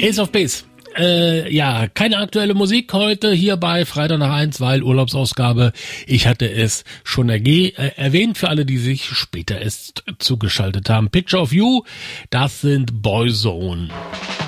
Ace of Base. Ja, keine aktuelle Musik heute hier bei Freitag nach 1, weil Urlaubsausgabe. Ich hatte es schon erwähnt für alle, die sich später erst zugeschaltet haben. Picture of You, das sind Boyzone.